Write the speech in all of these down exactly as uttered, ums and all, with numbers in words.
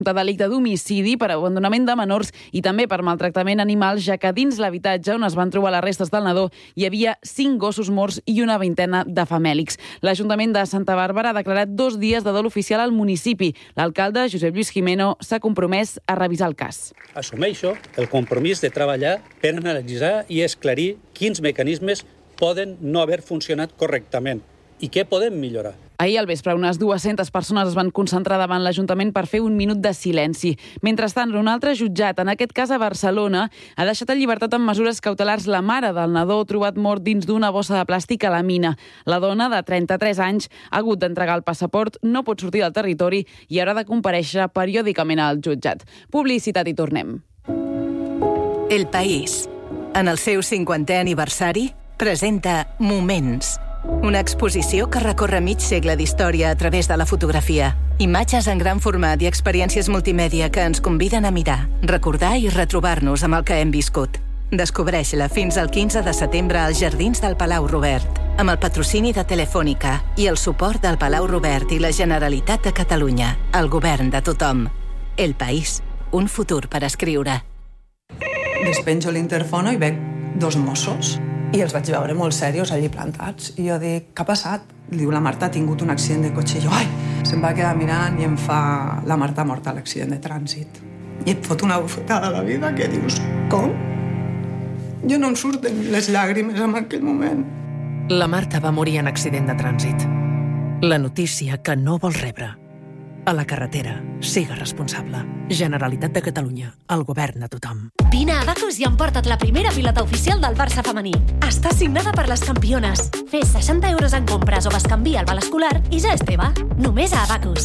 de delicte d'homicidi per abandonament de menors i també per maltractament animal, ja que dins l'habitatge on es van trobar les restes del nadó hi havia cinc gossos morts i una vintena de famèlics. L'Ajuntament de Santa Bàrbara ha declarat dos dies de dol oficial al municipi. L'alcalde, Josep Lluís Gimeno, s'ha compromès a revisar el cas. Assumeixo el compromís de treballar per analitzar i esclarir quins mecanismes poden no haver funcionat correctament i què podem millorar. Ahir al vespre, unes dues-centes persones es van concentrar davant l'Ajuntament per fer un minut de silenci. Mentrestant, un altre jutjat, en aquest cas a Barcelona, ha deixat en llibertat amb mesures cautelars la mare del nadó trobat mort dins d'una bossa de plàstic a la mina. La dona, de trenta-tres anys, ha hagut d'entregar el passaport, no pot sortir del territori i haurà de comparèixer periòdicament al jutjat. Publicitat i tornem. El País, en el seu cinquantè aniversari, presenta Moments, una exposició que recorre mig segle d'història a través de la fotografia. Imatges en gran format i experiències multimèdia que ens conviden a mirar, recordar i retrobar-nos amb el que hem viscut. Descobreix-la fins al quinze de setembre als Jardins del Palau Robert, amb el patrocini de Telefònica i el suport del Palau Robert i la Generalitat de Catalunya, el govern de tothom. El País, un futur per escriure. Despenjo l'interfono i veig dos Mossos i els vaig veure molt serios allí plantats. I jo dic, què ha passat? Diu, la Marta ha tingut un accident de cotxe. I jo, ai, se'm va quedar mirant i em fa, la Marta ha mort a l'accident de trànsit. I et fot una bufetada a la vida que dius, com? Jo no em surten les llàgrimes en aquell moment. La Marta va morir en accident de trànsit. La notícia que no vols rebre. A la carretera, siga responsable. Generalitat de Catalunya, el govern de tothom. Vine a Abacus i emporta't la primera pilota oficial del Barça femení. Està signada per les campiones. Fes seixanta euros en compres o bescanvia el val escolar i ja és teva. Només a Abacus.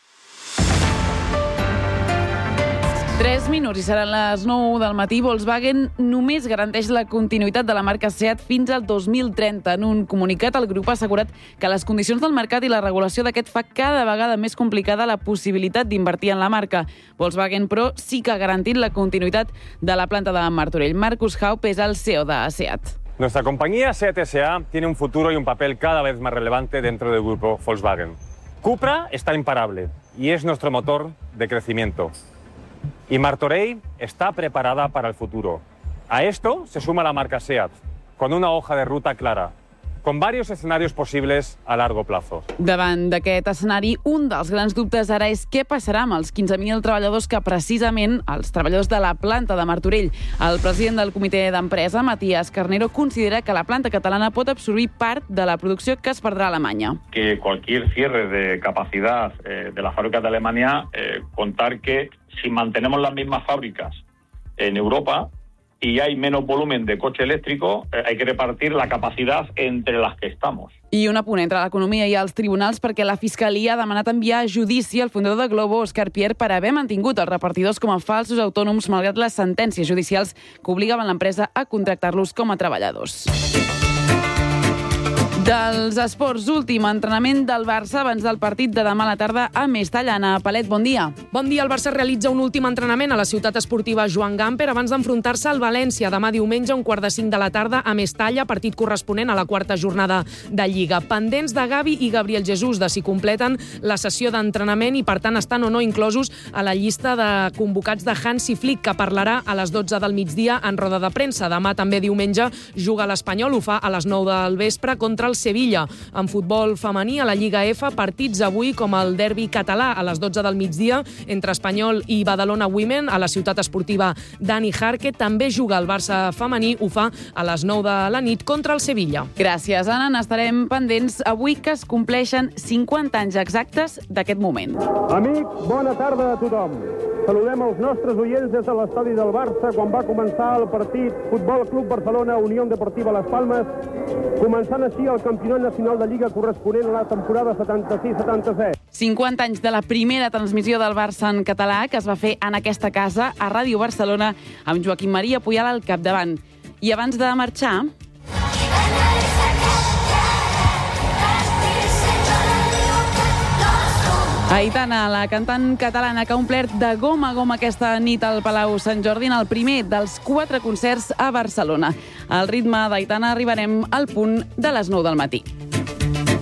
Tres minuts i seran les nou del matí. Volkswagen només garanteix la continuïtat de la marca Seat fins al dos mil trenta. En un comunicat, el grup ha assegurat que les condicions del mercat i la regulació d'aquest fa cada vegada més complicada la possibilitat d'invertir en la marca. Volkswagen, però, sí que ha garantit la continuïtat de la planta de Martorell. Marcus Haup és el C E O de Seat. Nuestra compañía Seat S A tiene un futuro y un papel cada vez más relevante dentro del grupo Volkswagen. Cupra está imparable y es nuestro motor de crecimiento. Y Martorell está preparada para el futuro. A esto se suma la marca Seat, con una hoja de ruta clara, con varios escenarios posibles a largo plazo. Davant d'aquest escenari, un dels grans dubtes ara és què passarà amb els quinze mil treballadors que precisament, els treballadors de la planta de Martorell. El president del comitè d'empresa, Matías Carnero, considera que la planta catalana pot absorbir part de la producció que es perdrà a Alemanya. Que cualquier cierre de capacidad eh, de las fábricas de Alemania, eh, contar que si mantenemos las mismas fábricas en Europa y hay menos volumen de coche eléctrico, eh, hay que repartir la capacidad entre las que estamos. I un apunt entre l'economia i els tribunals perquè la Fiscalia ha demanat enviar a judici al fundador de Glovo, Òscar Pierre, per haver mantingut els repartidors com a falsos autònoms malgrat les sentències judicials que obligaven l'empresa a contractar-los com a treballadors. Dels esports, últim entrenament del Barça abans del partit de demà a la tarda a Mestalla. Anna Palet, bon dia. Bon dia. El Barça realitza un últim entrenament a la ciutat esportiva Joan Gamper abans d'enfrontar-se al València demà diumenge a un quart de cinc de la tarda a Mestalla, partit corresponent a la quarta jornada de Lliga. Pendents de Gavi i Gabriel Jesús de si completen la sessió d'entrenament i, per tant, estan o no inclosos a la llista de convocats de Hansi Flick, que parlarà a les dotze del migdia en roda de premsa. Demà, també diumenge, juga l'Espanyol, ho fa a les nou del vespre contra el Sevilla. En futbol femení, a la Lliga F, partits avui com el derbi català a les dotze del migdia entre Espanyol i Badalona Women a la ciutat esportiva Dani Jarque. També juga el Barça femení, ho fa a les nou de la nit contra el Sevilla. Gràcies, Anna. N'estarem pendents avui que es compleixen cinquanta anys exactes d'aquest moment. Amics, bona tarda a tothom. Saludem els nostres oients des de l'estadi del Barça quan va començar el partit Futbol Club Barcelona Unió Deportiva Las Palmes, començant així el campionat nacional de Lliga corresponent a la temporada setanta-sis setanta-set. cinquanta anys de la primera transmissió del Barça en català que es va fer en aquesta casa, a Ràdio Barcelona, amb Joaquim Maria Puyal al capdavant. I abans de marxar... Aitana, la cantant catalana que ha omplert de gom a gom aquesta nit al Palau Sant Jordi en el primer dels quatre concerts a Barcelona. Al ritme d'Aitana arribarem al punt de les nou del matí.